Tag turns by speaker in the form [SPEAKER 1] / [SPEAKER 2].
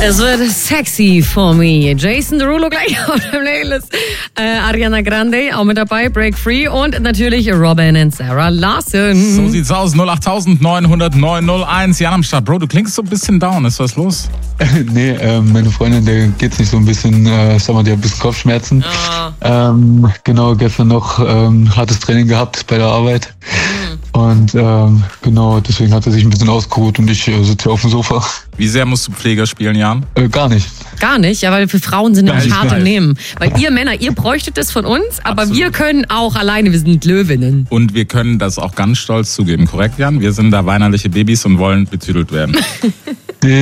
[SPEAKER 1] Es wird sexy for me. Jason Derulo gleich auf der Playlist. Ariana Grande auch mit dabei, Break Free und natürlich Robin und Sarah Larson.
[SPEAKER 2] So sieht's aus, 08900 901. Jan am Start. Bro, du klingst so ein bisschen down. Ist was los?
[SPEAKER 3] Nee, meine Freundin, der geht's nicht so ein bisschen, sag mal, die hat ein bisschen Kopfschmerzen. Genau, gestern noch hartes Training gehabt bei der Arbeit. Und genau, deswegen hat er sich ein bisschen ausgeruht und ich sitze hier auf dem Sofa.
[SPEAKER 2] Wie sehr musst du Pfleger spielen, Jan?
[SPEAKER 3] Gar nicht.
[SPEAKER 1] Gar nicht, ja, weil für Frauen sind nämlich hart im
[SPEAKER 2] Nein.
[SPEAKER 1] Nehmen. Weil ihr Männer, ihr bräuchtet es von uns, aber
[SPEAKER 2] Absolut.
[SPEAKER 1] wir können auch alleine, wir sind Löwinnen.
[SPEAKER 2] Und wir können das auch ganz stolz zugeben, korrekt, Jan? Wir sind da weinerliche Babys und wollen betüdelt werden.